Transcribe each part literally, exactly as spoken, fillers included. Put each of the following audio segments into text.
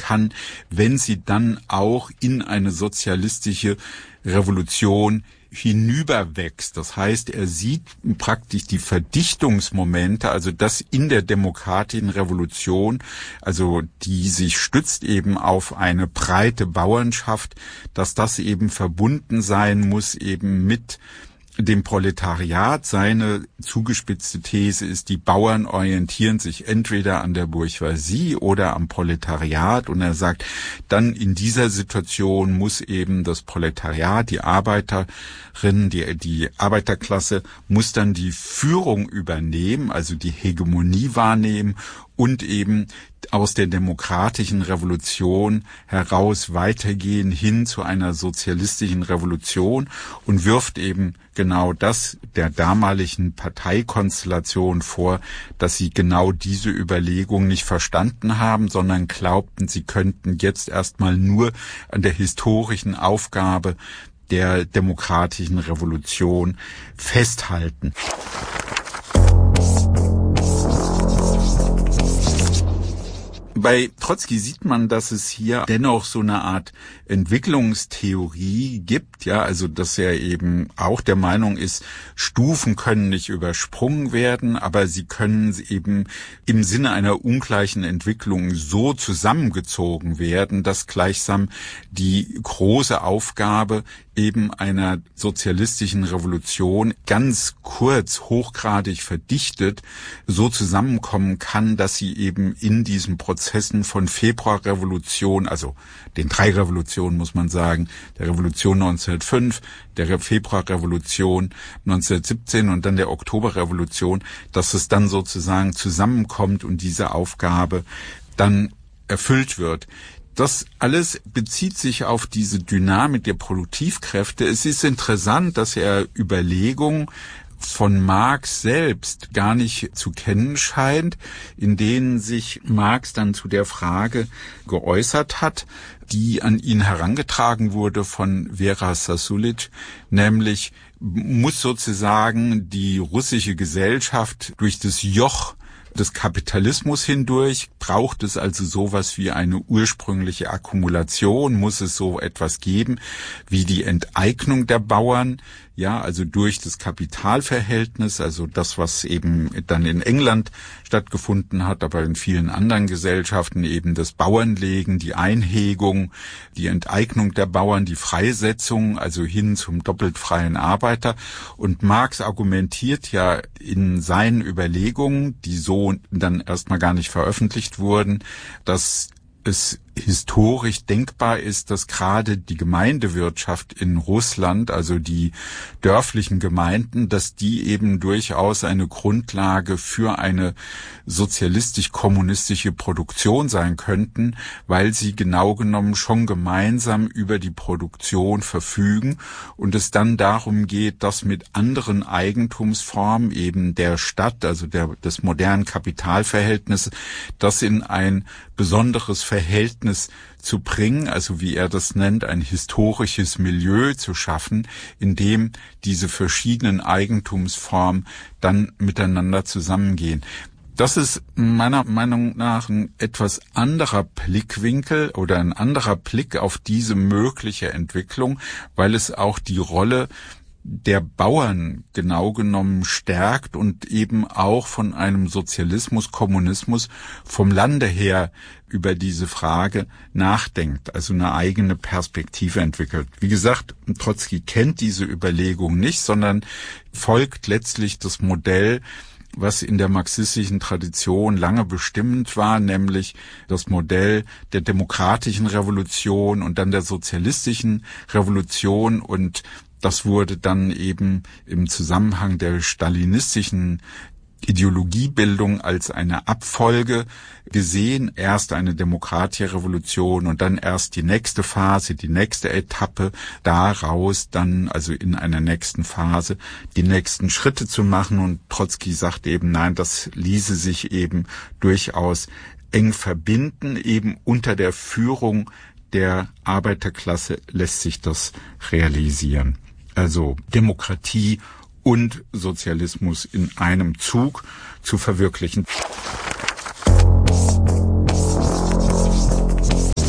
kann, wenn sie dann auch in eine sozialistische Revolution hinüberwächst. Das heißt, er sieht praktisch die Verdichtungsmomente, also das in der demokratischen Revolution, also die sich stützt eben auf eine breite Bauernschaft, dass das eben verbunden sein muss eben mit dem Proletariat. Seine zugespitzte These ist, die Bauern orientieren sich entweder an der Bourgeoisie oder am Proletariat. Und er sagt, dann in dieser Situation muss eben das Proletariat, die Arbeiterinnen, die, die Arbeiterklasse, muss dann die Führung übernehmen, also die Hegemonie wahrnehmen und eben aus der demokratischen Revolution heraus weitergehen hin zu einer sozialistischen Revolution und wirft eben genau das der damaligen Parteikonstellation vor, dass sie genau diese Überlegung nicht verstanden haben, sondern glaubten, sie könnten jetzt erstmal nur an der historischen Aufgabe der demokratischen Revolution festhalten. Bei Trotzki sieht man, dass es hier dennoch so eine Art Entwicklungstheorie gibt, ja, also dass er eben auch der Meinung ist, Stufen können nicht übersprungen werden, aber sie können eben im Sinne einer ungleichen Entwicklung so zusammengezogen werden, dass gleichsam die große Aufgabe eben einer sozialistischen Revolution ganz kurz, hochgradig verdichtet, so zusammenkommen kann, dass sie eben in diesen Prozessen von Februarrevolution, also den drei Revolutionen muss man sagen, der Revolution neunzehnhundertfünf, der Februarrevolution neunzehnhundertsiebzehn und dann der Oktoberrevolution, dass es dann sozusagen zusammenkommt und diese Aufgabe dann erfüllt wird. Das alles bezieht sich auf diese Dynamik der Produktivkräfte. Es ist interessant, dass er Überlegungen von Marx selbst gar nicht zu kennen scheint, in denen sich Marx dann zu der Frage geäußert hat, die an ihn herangetragen wurde von Vera Sasulic, nämlich muss sozusagen die russische Gesellschaft durch das Joch des Kapitalismus hindurch, braucht es also sowas wie eine ursprüngliche Akkumulation, muss es so etwas geben wie die Enteignung der Bauern, ja, also durch das Kapitalverhältnis, also das, was eben dann in England stattgefunden hat, aber in vielen anderen Gesellschaften eben das Bauernlegen, die Einhegung, die Enteignung der Bauern, die Freisetzung, also hin zum doppelt freien Arbeiter. Und Marx argumentiert ja in seinen Überlegungen, die so dann erstmal gar nicht veröffentlicht wurden, dass es historisch denkbar ist, dass gerade die Gemeindewirtschaft in Russland, also die dörflichen Gemeinden, dass die eben durchaus eine Grundlage für eine sozialistisch-kommunistische Produktion sein könnten, weil sie genau genommen schon gemeinsam über die Produktion verfügen und es dann darum geht, das mit anderen Eigentumsformen eben der Stadt, also der, des modernen Kapitalverhältnisses, das in ein besonderes Verhältnis zu bringen, also wie er das nennt, ein historisches Milieu zu schaffen, in dem diese verschiedenen Eigentumsformen dann miteinander zusammengehen. Das ist meiner Meinung nach ein etwas anderer Blickwinkel oder ein anderer Blick auf diese mögliche Entwicklung, weil es auch die Rolle der Bauern genau genommen stärkt und eben auch von einem Sozialismus, Kommunismus vom Lande her über diese Frage nachdenkt, also eine eigene Perspektive entwickelt. Wie gesagt, Trotzki kennt diese Überlegung nicht, sondern folgt letztlich das Modell, was in der marxistischen Tradition lange bestimmend war, nämlich das Modell der demokratischen Revolution und dann der sozialistischen Revolution, und das wurde dann eben im Zusammenhang der stalinistischen Ideologiebildung als eine Abfolge gesehen. Erst eine demokratische Revolution und dann erst die nächste Phase, die nächste Etappe, daraus dann also in einer nächsten Phase die nächsten Schritte zu machen. Und Trotzki sagt eben, nein, das ließe sich eben durchaus eng verbinden, eben unter der Führung der Arbeiterklasse lässt sich das realisieren. Also Demokratie und Sozialismus in einem Zug zu verwirklichen.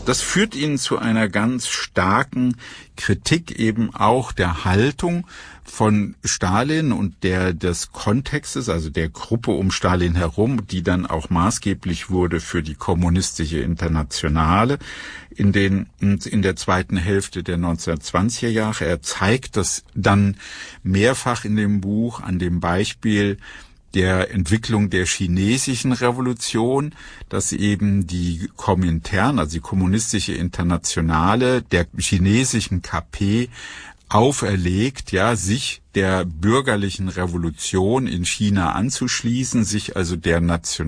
Das führt ihn zu einer ganz starken Kritik eben auch der Haltung von Stalin und der des Kontextes, also der Gruppe um Stalin herum, die dann auch maßgeblich wurde für die kommunistische Internationale in den in der zweiten Hälfte der neunzehnhundertzwanziger Jahre. Er zeigt das dann mehrfach in dem Buch an dem Beispiel der Entwicklung der chinesischen Revolution, dass eben die Komintern, also die kommunistische Internationale, der chinesischen K P auferlegt, ja, sich der bürgerlichen Revolution in China anzuschließen, sich also der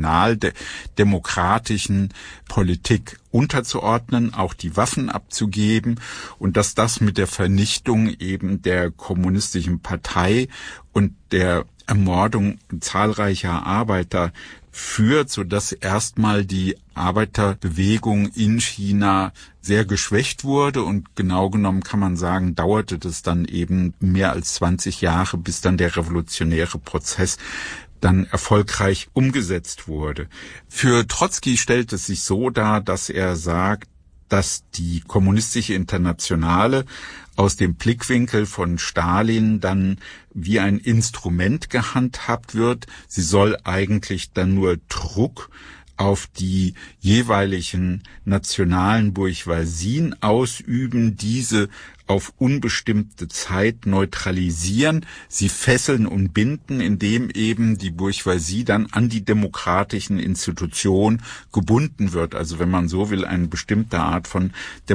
nationaldemokratischen Politik unterzuordnen, auch die Waffen abzugeben und dass das mit der Vernichtung eben der kommunistischen Partei und der Ermordung zahlreicher Arbeiter führt, so dass erstmal die Arbeiterbewegung in China sehr geschwächt wurde und genau genommen kann man sagen, dauerte das dann eben mehr als zwanzig Jahre, bis dann der revolutionäre Prozess dann erfolgreich umgesetzt wurde. Für Trotzki stellt es sich so dar, dass er sagt, dass die kommunistische Internationale aus dem Blickwinkel von Stalin dann wie ein Instrument gehandhabt wird. Sie soll eigentlich dann nur Druck auf die jeweiligen nationalen Bourgeoisien ausüben, diese auf unbestimmte Zeit neutralisieren, sie fesseln und binden, indem eben die Bourgeoisie dann an die demokratischen Institutionen gebunden wird. Also wenn man so will, eine bestimmte Art von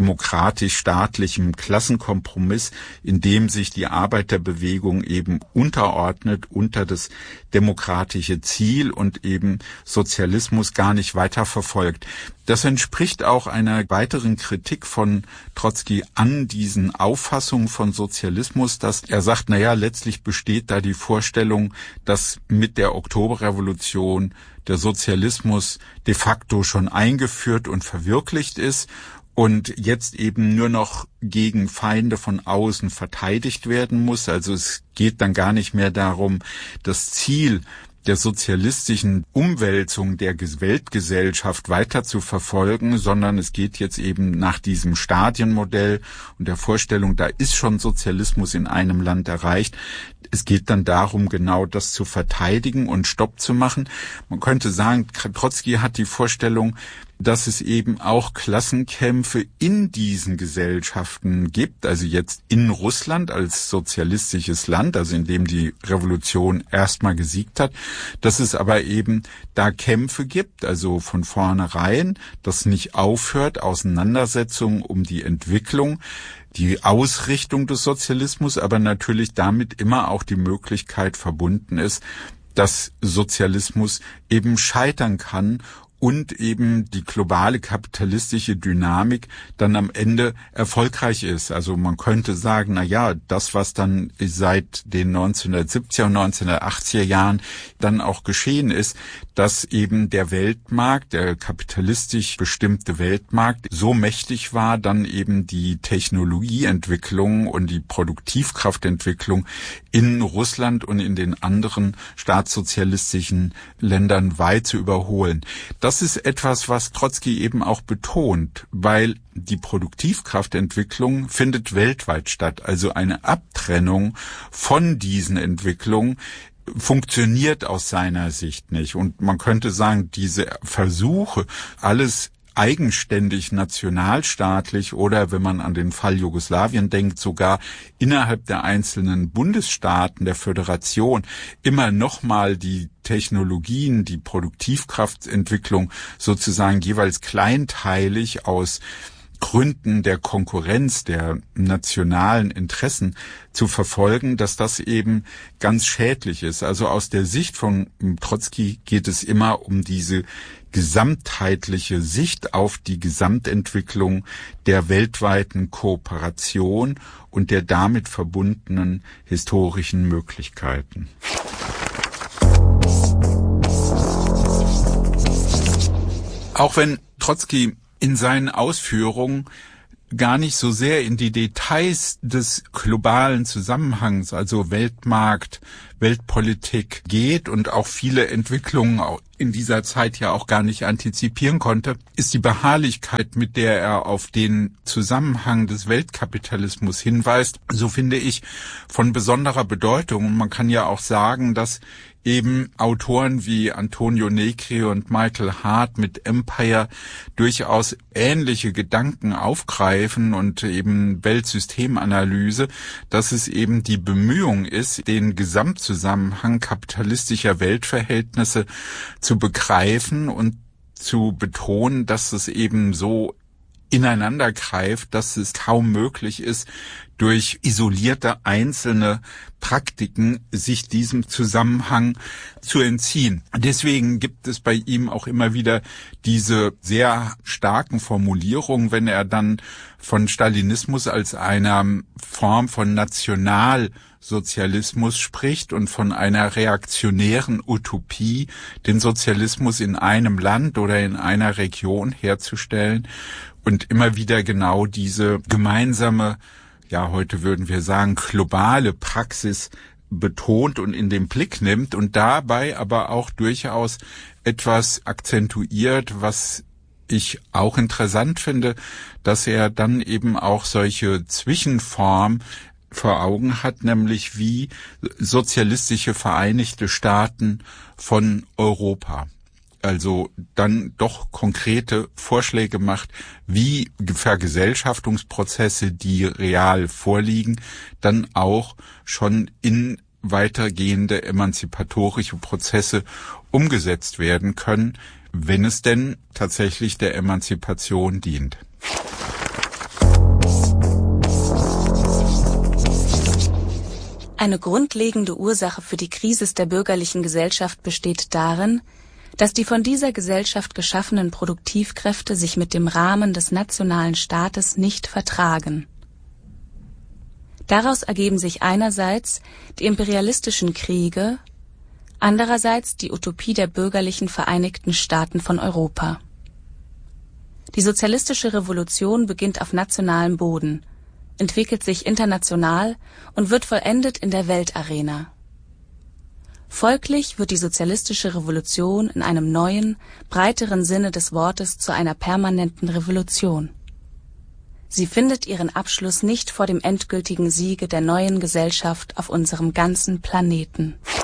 demokratisch-staatlichem Klassenkompromiss, in dem sich die Arbeiterbewegung eben unterordnet unter das demokratische Ziel und eben Sozialismus gar nicht weiter verfolgt. Das entspricht auch einer weiteren Kritik von Trotzki an diesen Auffassungen von Sozialismus, dass er sagt, naja, letztlich besteht da die Vorstellung, dass mit der Oktoberrevolution der Sozialismus de facto schon eingeführt und verwirklicht ist und jetzt eben nur noch gegen Feinde von außen verteidigt werden muss. Also es geht dann gar nicht mehr darum, das Ziel der sozialistischen Umwälzung der Weltgesellschaft weiter zu verfolgen, sondern es geht jetzt eben nach diesem Stadienmodell und der Vorstellung, da ist schon Sozialismus in einem Land erreicht. Es geht dann darum, genau das zu verteidigen und Stopp zu machen. Man könnte sagen, Trotzki hat die Vorstellung, dass es eben auch Klassenkämpfe in diesen Gesellschaften gibt, also jetzt in Russland als sozialistisches Land, also in dem die Revolution erstmal gesiegt hat, dass es aber eben da Kämpfe gibt, also von vornherein, dass nicht aufhört, Auseinandersetzungen um die Entwicklung, die Ausrichtung des Sozialismus, aber natürlich damit immer auch die Möglichkeit verbunden ist, dass Sozialismus eben scheitern kann und eben die globale kapitalistische Dynamik dann am Ende erfolgreich ist. Also man könnte sagen, na ja, das, was dann seit den neunzehnhundertsiebziger und neunzehnhundertachtziger Jahren dann auch geschehen ist, dass eben der Weltmarkt, der kapitalistisch bestimmte Weltmarkt so mächtig war, dann eben die Technologieentwicklung und die Produktivkraftentwicklung in Russland und in den anderen staatssozialistischen Ländern weit zu überholen. Das ist etwas, was Trotzki eben auch betont, weil die Produktivkraftentwicklung findet weltweit statt. Also eine Abtrennung von diesen Entwicklungen funktioniert aus seiner Sicht nicht. Und man könnte sagen, diese Versuche, alles eigenständig nationalstaatlich oder, wenn man an den Fall Jugoslawien denkt, sogar innerhalb der einzelnen Bundesstaaten der Föderation immer nochmal die Technologien, die Produktivkraftentwicklung sozusagen jeweils kleinteilig aus Gründen der Konkurrenz, der nationalen Interessen zu verfolgen, dass das eben ganz schädlich ist. Also aus der Sicht von Trotzki geht es immer um diese gesamtheitliche Sicht auf die Gesamtentwicklung der weltweiten Kooperation und der damit verbundenen historischen Möglichkeiten. Auch wenn Trotzki in seinen Ausführungen gar nicht so sehr in die Details des globalen Zusammenhangs, also Weltmarkt Weltpolitik geht und auch viele Entwicklungen in dieser Zeit ja auch gar nicht antizipieren konnte, ist die Beharrlichkeit, mit der er auf den Zusammenhang des Weltkapitalismus hinweist, so finde ich, von besonderer Bedeutung. Und man kann ja auch sagen, dass eben Autoren wie Antonio Negri und Michael Hart mit Empire durchaus ähnliche Gedanken aufgreifen und eben Weltsystemanalyse, dass es eben die Bemühung ist, den Gesamtzusammenhang kapitalistischer Weltverhältnisse zu begreifen und zu betonen, dass es eben so ineinander greift, dass es kaum möglich ist, durch isolierte einzelne Praktiken sich diesem Zusammenhang zu entziehen. Deswegen gibt es bei ihm auch immer wieder diese sehr starken Formulierungen, wenn er dann von Stalinismus als einer Form von Nationalsozialismus spricht und von einer reaktionären Utopie, den Sozialismus in einem Land oder in einer Region herzustellen und immer wieder genau diese gemeinsame, ja, heute würden wir sagen, globale Praxis betont und in den Blick nimmt und dabei aber auch durchaus etwas akzentuiert, was ich auch interessant finde, dass er dann eben auch solche Zwischenformen vor Augen hat, nämlich wie sozialistische Vereinigte Staaten von Europa. Also dann doch konkrete Vorschläge macht, wie Vergesellschaftungsprozesse, die real vorliegen, dann auch schon in weitergehende emanzipatorische Prozesse umgesetzt werden können, wenn es denn tatsächlich der Emanzipation dient. Eine grundlegende Ursache für die Krise der bürgerlichen Gesellschaft besteht darin, dass die von dieser Gesellschaft geschaffenen Produktivkräfte sich mit dem Rahmen des nationalen Staates nicht vertragen. Daraus ergeben sich einerseits die imperialistischen Kriege, andererseits die Utopie der bürgerlichen Vereinigten Staaten von Europa. Die sozialistische Revolution beginnt auf nationalem Boden, entwickelt sich international und wird vollendet in der Weltarena. Folglich wird die sozialistische Revolution in einem neuen, breiteren Sinne des Wortes zu einer permanenten Revolution. Sie findet ihren Abschluss nicht vor dem endgültigen Siege der neuen Gesellschaft auf unserem ganzen Planeten.